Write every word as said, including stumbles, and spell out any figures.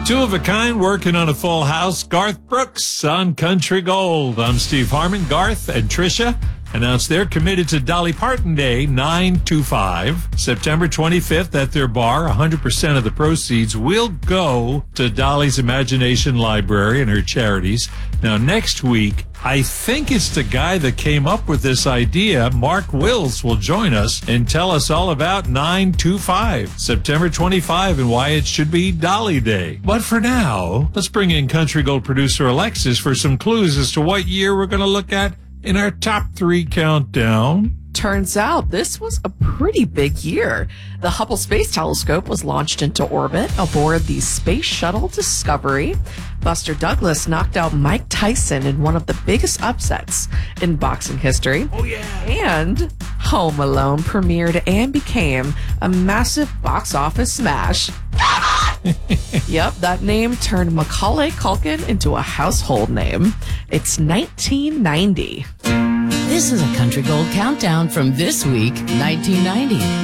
Two of a kind working on a full house. Garth Brooks on Country Gold. I'm Steve Harmon. Garth and Trisha announced they're committed to Dolly Parton Day nine two five, September twenty-fifth at their bar. one hundred percent of the proceeds will go to Dolly's Imagination Library and her charities. Now, next week, I think it's the guy that came up with this idea. Mark Wills will join us and tell us all about nine two five, September twenty-fifth, and why it should be Dolly Day. But for now, let's bring in Country Gold producer Alexis for some clues as to what year we're going to look at in our top three countdown. Turns out this was a pretty big year. The Hubble Space Telescope was launched into orbit aboard the Space Shuttle Discovery. Buster Douglas knocked out Mike Tyson in one of the biggest upsets in boxing history. Oh, yeah. And Home Alone premiered and became a massive box office smash. Yep, that name turned Macaulay Culkin into a household name. It's nineteen ninety. This is a Country Gold countdown from this week, nineteen ninety.